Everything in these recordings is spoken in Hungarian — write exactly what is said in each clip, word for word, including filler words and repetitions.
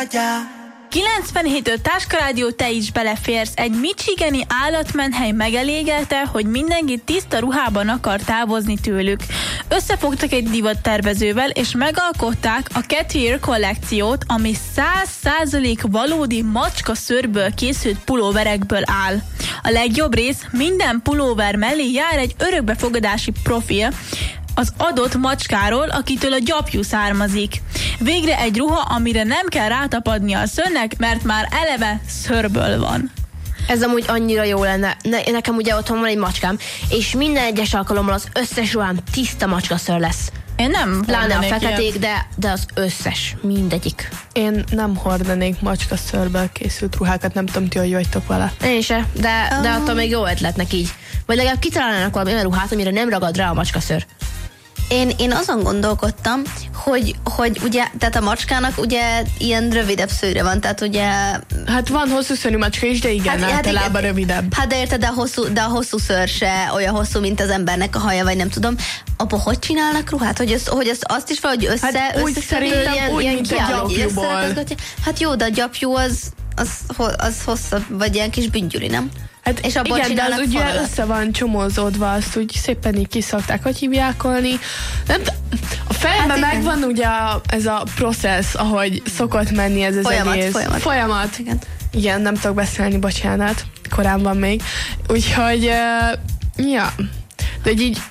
kilencvenhét öt Táskarádió, te is beleférsz. Egy michigani állatmenhely megelégelte, hogy mindenki tiszta ruhában akar távozni tőlük. Összefogtak egy divattervezővel, és megalkották a Cat Ear kollekciót, ami száz százalék valódi macska szőrből készült pulóverekből áll. A legjobb rész, minden pulóver mellé jár egy örökbefogadási profil az adott macskáról, akitől a gyapjú származik. Végre egy ruha, amire nem kell rátapadnia a szőrnek, mert már eleve szőrből van. Ez amúgy annyira jó lenne. Ne, nekem ugye otthon van egy macskám, és minden egyes alkalommal az összes ruhám tiszta macskaszőr lesz. Én nem Pláne a feketék, de, de az összes, mindegyik. Én nem hordanék macska szőrből készült ruhákat, nem tudom, ti hogy vagytok vele. Én se, de, de Ah. attól még jó ötletnek így. Vagy legalább kitalálnának valami olyan ruhát, amire nem ragad rá a macskaszőr. Én, én azon gondolkodtam, hogy, hogy ugye, tehát a macskának ugye ilyen rövidebb szőre van, tehát ugye... Hát van hosszú szőrű macska is, de igen, hát, általában igen, rövidebb. Hát de érted, de a, hosszú, de a hosszú szőr se olyan hosszú, mint az embernek a haja, vagy nem tudom. Abba hogy csinálnak ruhát? Hogy, ezt, hogy ezt, azt is valahogy össze... Hát úgy szerintem, ilyen, úgy, ilyen mint a kiáll, hogy gyapjúból. összerakazgatja. Hát jó, de a gyapjú az, az, az hosszabb, vagy ilyen kis büngyüli, nem? Hát és abból igen, de az csinálnak ugye fonalat. össze van csomózódva, azt úgy szépen így kiszokták, hogy hívjákolni. Nem t- a fejemben Hát megvan ugye a, ez a process, ahogy szokott menni ez az Folyamat, egész. folyamat. Folyamat. Igen. Igen, nem tudok beszélni, bocsánat. Korán van még. Úgyhogy, uh, ja. De hogy így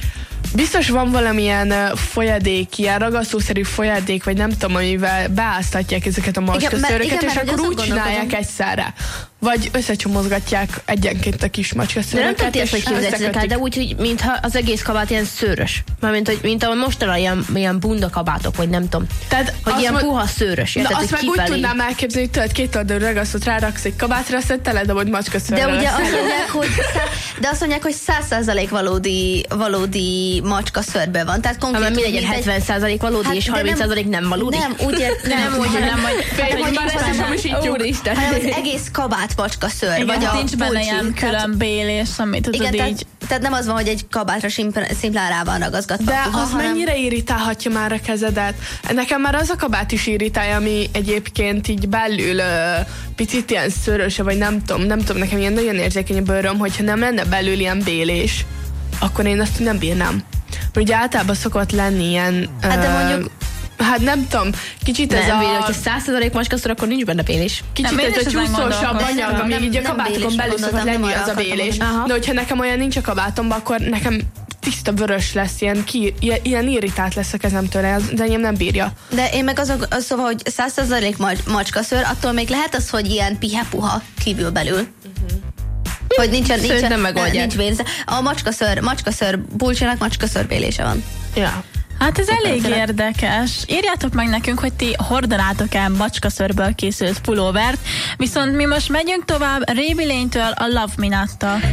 biztos van valamilyen uh, folyadék, ilyen ragasztószerű folyadék, vagy nem tudom, amivel beáztatják ezeket a macskaszőröket, és mert akkor azon úgy csinálják gondolkodom. egyszerre. Vagy összecsomozgatják egyenként a kis De nem macskaszőröket, tudod ezt, hogy képzeljétek el, de úgy, hogy mintha az egész kabát ilyen szőrös. Mármint, hogy mint a mostanában ilyen, ilyen bunda kabátok, vagy nem tudom. Tehát Hogy azt ilyen mond- puha szőrös. Na, Érted, azt hogy meg úgy kifelé. tudnám elképzelni, hogy tudod, két oldalú ragasztót ráraksz egy kabátra, aztán teledobod macskaszőrrel. De ugye össze. azt mondják, hogy szá- de azt mondják, hogy száz százalék valódi, valódi macska szőrből van. Tehát Ha, konkrétan mert mindegy, mint egy- hetven százalék valódi, Hát, és de harminc százalék nem valódi. Nem, úgy ért, nem, Nem, úgy, hanem, hogy, Fél, hogy hogy nincs már ezt benne- hamisítjuk. Úristen. hanem az egész kabát macska szőr. Igen, vagy hát a nincs benne pulcsi. ilyen Tehát- külön bélés, amit tudod Igen, tehát, így. tehát nem az van, hogy egy kabátra simplán, szimplán rá van ragaszgatva. De a puha, az hanem- mennyire irritálhatja már a kezedet? Nekem már az a kabát is irritálja, ami egyébként így belül ö, picit ilyen szőröse, vagy nem tudom, nem tudom, nekem ilyen nagyon érzékeny a bőröm, hogyha nem lenne belül ilyen bélés, akkor én azt nem bírnám. Mert ugye általában szokott lenni ilyen... Hát de ö, mondjuk- Hát nem tudom, kicsit ez Nem, a... véle, hogyha száz százalék macskaszőr, akkor nincs benne bélés. Kicsit Nem, én ez is a ezen csúszósabb gondolkoztam. anyag, ami Nem, így a nem kabátokon bélésre belül szokott gondoltam, lenni, nem az a arra akartam bélés. mondani. De hogyha nekem olyan nincs a kabátomban, akkor nekem tiszta vörös lesz, ilyen, ki, ilyen, ilyen irritált lesz a kezemtől, az enyém nem bírja. De én meg azok, az szóval, hogy száz százalék macska szőr, attól még lehet az, hogy ilyen pihe-puha kívül belül. Uh-huh. Hogy nincsen, nincsen, Szerintem megoldják. nincs vérzet. A macskaszőr, macskaszőr pulcsinak macskaszőr bélése van. Ja. Hát ez elég érdekes. Írjátok meg nekünk, hogy ti hordanátok-e macskaszőrből készült pulóvert, viszont mi most megyünk tovább Révi Lénytől a Love Minattal.